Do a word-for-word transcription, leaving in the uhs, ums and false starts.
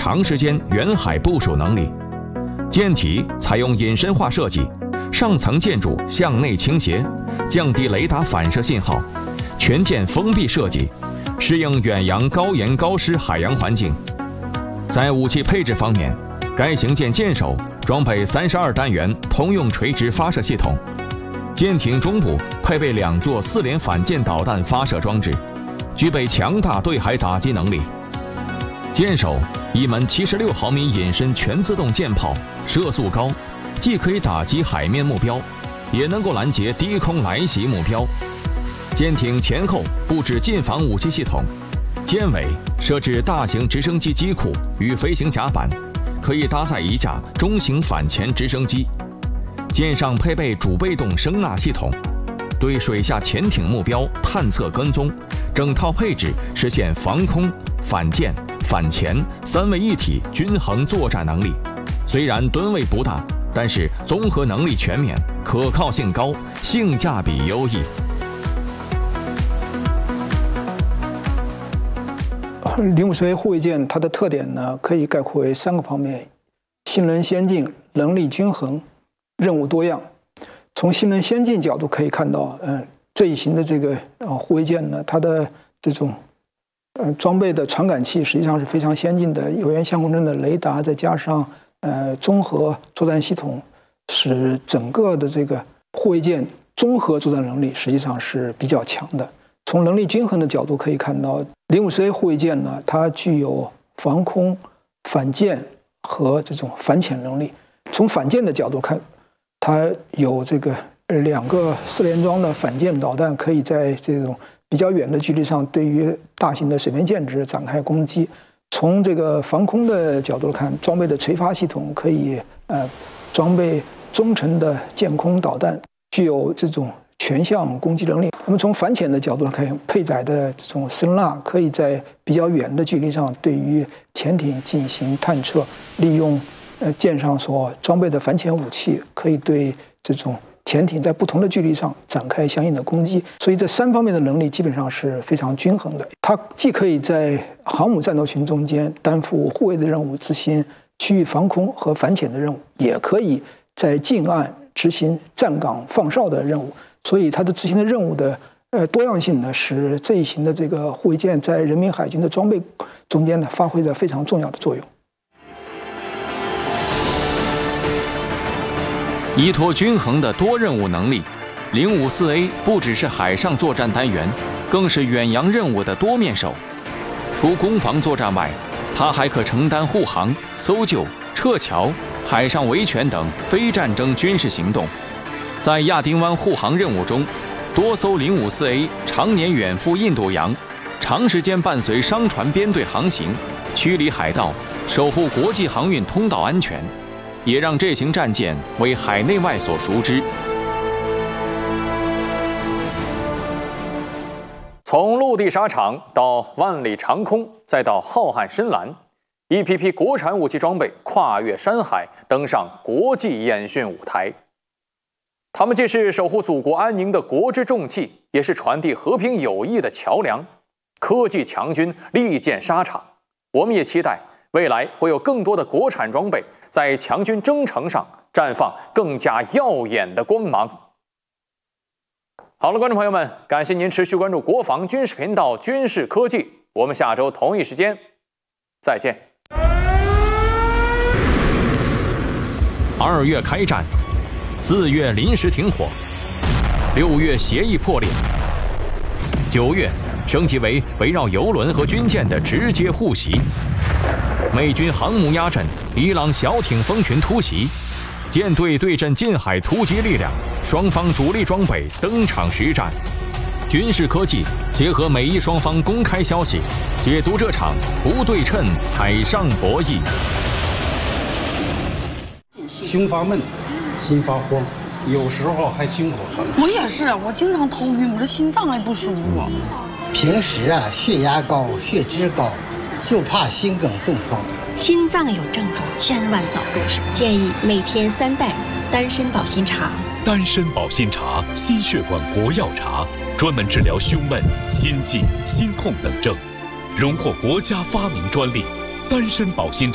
长时间远海部署能力。舰体采用隐身化设计，上层建筑向内倾斜，降低雷达反射信号，全舰封闭设计，适应远洋高盐高湿海洋环境。在武器配置方面，该型舰舰首装备三十二单元通用垂直发射系统，舰艇中部配备两座四连反舰导弹发射装置，具备强大对海打击能力。舰首一门七十六毫米隐身全自动舰炮，射速高，既可以打击海面目标，也能够拦截低空来袭目标。舰艇前后布置近防武器系统，舰尾设置大型直升机机库与飞行甲板，可以搭载一架中型反潜直升机。舰上配备主被动声纳系统，对水下潜艇目标探测跟踪，整套配置实现防空、反舰、反潜三位一体均衡作战能力。虽然吨位不大，但是综合能力全面，可靠性高，性价比优异。 零五四 A 护卫舰它的特点呢，可以概括为三个方面：性能先进、能力均衡、任务多样。从性能先进角度可以看到，嗯、呃，这一型的这个呃护卫舰呢，它的这种呃装备的传感器实际上是非常先进的，有源相控阵的雷达，再加上呃综合作战系统，使整个的这个护卫舰综合作战能力实际上是比较强的。从能力均衡的角度可以看到，零五四 A 护卫舰呢，它具有防空、反舰和这种反潜能力。从反舰的角度看，它有这个两个四连装的反舰导弹，可以在这种比较远的距离上对于大型的水面舰只展开攻击。从这个防空的角度看，装备的垂发系统可以呃装备中程的舰空导弹，具有这种全向攻击能力。那么从反潜的角度来看，配载的这种声纳可以在比较远的距离上对于潜艇进行探测，利用呃舰上所装备的反潜武器，可以对这种潜艇在不同的距离上展开相应的攻击。所以这三方面的能力基本上是非常均衡的。它既可以在航母战斗群中间担负护卫的任务，执行区域防空和反潜的任务，也可以在近岸执行站岗放哨的任务。所以它的执行的任务的呃多样性呢，使这一型的这个护卫舰在人民海军的装备中间呢，发挥着非常重要的作用。 依托均衡的多任务能力，零五四 A 不只是海上作战单元，更是远洋任务的多面手。除攻防作战外，它还可承担护航、搜救、撤侨、海上维权等非战争军事行动。在亚丁湾护航任务中，多艘零五四 A 常年远赴印度洋，长时间伴随商船编队航行，驱离海盗，守护国际航运通道安全，也让这型战舰为海内外所熟知。 从陆地沙场到万里长空，再到浩瀚深蓝，一批批国产武器装备跨越山海，登上国际演训舞台。他们既是守护祖国安宁的国之重器，也是传递和平友谊的桥梁。科技强军利剑沙场，我们也期待未来会有更多的国产装备在强军征程上绽放更加耀眼的光芒。好了，观众朋友们，感谢您持续关注国防军事频道军事科技，我们下周同一时间再见。 二月开战，四月临时停火，六月协议破裂，九月升级为围绕油轮和军舰的直接互袭。美军航母压阵，伊朗小艇蜂群突袭，舰队对阵近海突击力量，双方主力装备登场实战。军事科技结合美伊双方公开消息，解读这场不对称海上博弈。 胸发闷，心发慌，有时候还心口疼。 我也是，我经常头晕，我这心脏还不舒服。 平时啊，血压高，血脂高，就怕心梗中风。 心脏有症状，千万早重视。建议每天三袋丹参保心茶。 丹参保心茶，心血管国药茶，专门治疗胸闷、心悸、心痛等症，荣获国家发明专利。丹参保心茶。